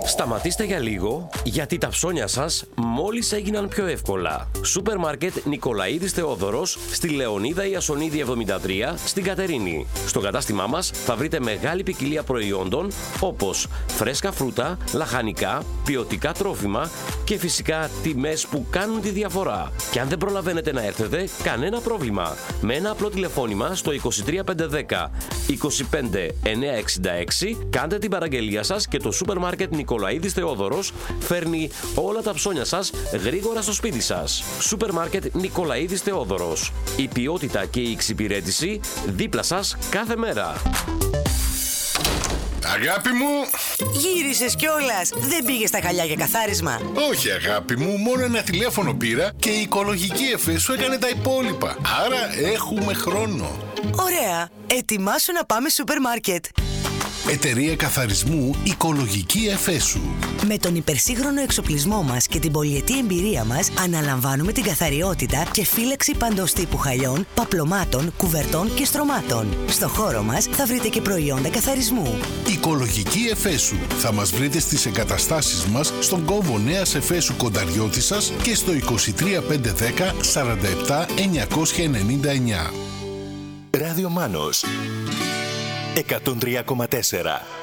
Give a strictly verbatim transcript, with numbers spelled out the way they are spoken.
Σταματήστε για λίγο, γιατί τα ψώνια σας μόλις έγιναν πιο εύκολα. Σούπερ Μάρκετ Νικολαίδης Θεόδωρος, στη Λεωνίδα Ιασονίδη εβδομήντα τρία, στην Κατερίνη. Στο κατάστημά μας θα βρείτε μεγάλη ποικιλία προϊόντων, όπως φρέσκα φρούτα, λαχανικά, ποιοτικά τρόφιμα και φυσικά τιμές που κάνουν τη διαφορά. Και αν δεν προλαβαίνετε να έρθετε, κανένα πρόβλημα. Με ένα απλό τηλεφώνημα στο είκοσι τρία πεντακόσια δέκα είκοσι πέντε εννιακόσια εξήντα έξι κάντε την παραγγελία σας και το Σούπερ Μάρκετ Νικολαίδης Θεόδωρος φέρνει όλα τα ψώνια σας γρήγορα στο σπίτι σας. Σούπερ Μάρκετ Νικολαίδης Θεόδωρος. Η ποιότητα και η εξυπηρέτηση δίπλα σας κάθε μέρα. Αγάπη μου! Γύρισες κιόλας. Δεν πήγες στα χαλιά για καθάρισμα? Όχι αγάπη μου, μόνο ένα τηλέφωνο πήρα και η οικολογική εφέ σου έκανε τα υπόλοιπα. Άρα έχουμε χρόνο. Ωραία. Ετοιμάσου να πάμε σούπερ μάρκετ. Εταιρεία καθαρισμού Οικολογική Εφέσου. Με τον υπερσύγχρονο εξοπλισμό μας και την πολυετή εμπειρία μας, αναλαμβάνουμε την καθαριότητα και φύλαξη παντός τύπου χαλιών, παπλωμάτων, κουβερτών και στρωμάτων. Στο χώρο μας θα βρείτε και προϊόντα καθαρισμού. Οικολογική Εφέσου. Θα μας βρείτε στις εγκαταστάσεις μας στον κόμβο Νέας Εφέσου Κονταριώτισσας και στο είκοσι τρία πεντακόσια δέκα σαράντα επτά εννιακόσια ενενήντα εννιά. Ράδιο Μάνος εκατόν τρία κόμμα τέσσερα.